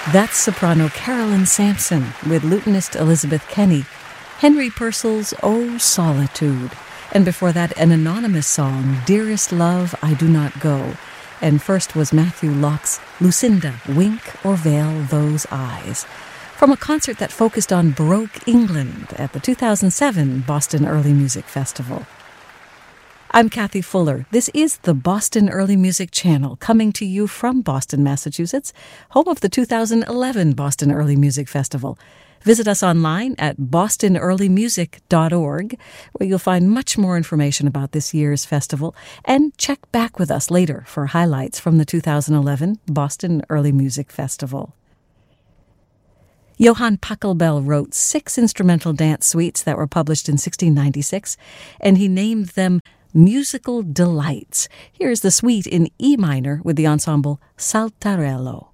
That's soprano Carolyn Sampson with lutenist Elizabeth Kenny, Henry Purcell's "O Solitude," and before that an anonymous song, "Dearest Love, I Do Not Go," and first was Matthew Locke's "Lucinda, Wink or Veil Those Eyes," from a concert that focused on Baroque England at the 2007 Boston Early Music Festival. I'm Kathy Fuller. This is the Boston Early Music Channel, coming to you from Boston, Massachusetts, home of the 2011 Boston Early Music Festival. Visit us online at bostonearlymusic.org, where you'll find much more information about this year's festival, and check back with us later for highlights from the 2011 Boston Early Music Festival. Johann Pachelbel wrote 6 instrumental dance suites that were published in 1696, and he named them Musical Delights. Here's the suite in E minor with the ensemble Saltarello.